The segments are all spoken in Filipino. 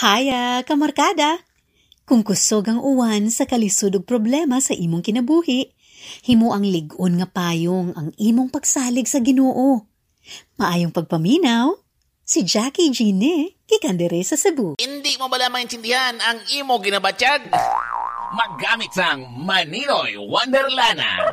Haya, kamarkada! Kung kusog ang uwan sa kalisod ug problema sa imong kinabuhi, himo ang lig-on nga payong ang imong pagsalig sa Ginoo. Maayong pagpaminaw, si Jackie Gine, kikandere sa Cebu. Hindi mo bala maintindihan ang imo ginabatyag? Maggamit sang Maninoy Wonderlana.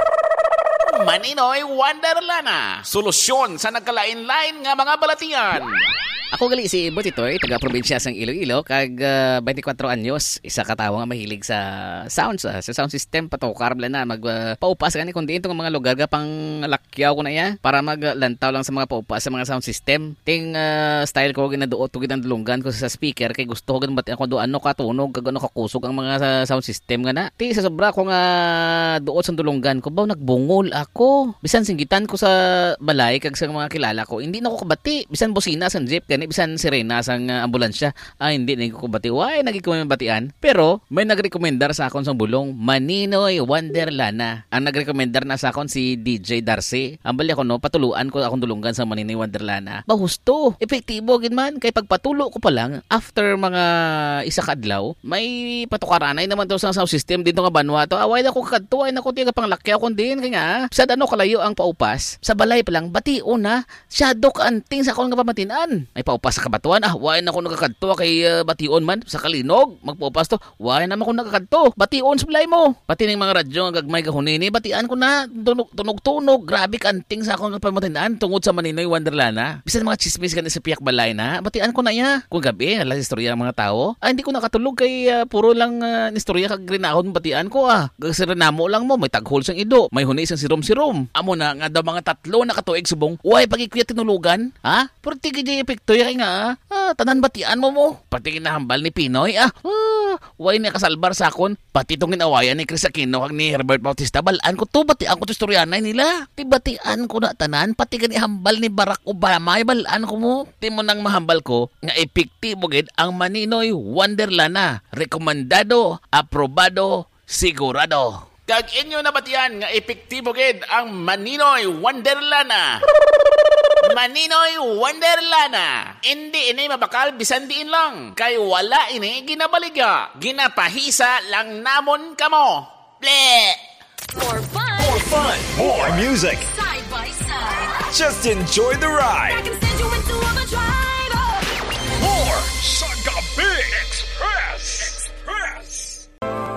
Maninoy Wonderlana. Solusyon sa nagkalain-lain nga mga balatian. Ako gali si Butitoy, taga-probinsya sang Iloilo, kag 24 anyos, isa ka tawo nga mahilig sa sounds, sa sound system, patukar bala na, magpaupas gani kundi itong mga lugar pang lakyaw ko na iya, para maglantaw lang sa mga paupas sa mga sound system. Ting style ko, ginaduot ko ginandulunggan ko sa speaker, kay gusto ko ganun ako doon, ano katunog, kag ano kakusog ang mga sound system nga na. Ting sa sobra ko nga duot sa dulunggan ko, nagbungol ako. Bisan singgitan ko sa balay, kag sa mga kilala ko, hindi na ko kabati, bisan busina sa jeep, bisan sirena sang ambulansya, hindi nagkukubati. Why nagkukumabatian? Pero may nagrekomendar sa akon sa bulong, Maninoy Wonderlana. Ang nagrekomendar na sa akon si DJ Darcy. Ang bali ako no, patuluan ko akong dulungan sa Maninoy Wonderlana. Bahusto, epektibo gid man, kay pagpatulo ko pa lang after mga isa ka adlaw, may patukaranay naman to sa sound system dito nga banwa to. Away na ko kadto, ay nako tiga panglakyaw kon din kay nga. Sad ano kalayo ang paupas. Sa balay pa lang bation na, shadow anting sa akon nga pamatinan. May paupas sa kabatuan, why na ako nagkakadto kay bation man sa kalinog, magpaupas to, why naman ako nagkakadto, bation sa balay mo. Pati ng mga radyo nga gagmay kahunini, batian ko na, tunog-tunog, grabe kanting sa akong pamatinan tungod sa Maninoy Wonderlana. Bisan mga chismis ka sa piyak balay na, batian ko na ya. Kung gabi, alas istorya ng mga tao, hindi ko nakatulog kay puro lang istorya kag grinahon batian ko Gagsirenamo lang mo, may taghol sang ido, may huni isang sirom-sirom. Amo na nga daw mga tatlo nakatuig subong, why pagikuya tinulugan? Pero tigil di epekto kaya nga, tanan batian mo. Pati kinahambal ni Pinoy, why na kasalbar sa akon, pati itong ginawayan ni Chris Aquino kag ni Herbert Bautista, balaan ko to, batian ko to istoryanay nila. Ti batian ko na tanan, pati ganihambal ni Barack Obama, balaan ko mo. Ti mo nang mahambal ko, nga epektibo gid ang Maninoy Wonderlana. Rekomendado, aprobado, sigurado. Kag inyo na batian nga epektibo gid ang Maninoy Wonderlana. Maninoy Wonderlana. Hindi ini mabakal bisan diin lang. Kay wala ini ginabaliga. Ginapahisa lang namon kamo. Ble! More fun. More fun. More music. Side by side. Just enjoy the ride. I can send you into overdrive. More Sagabi.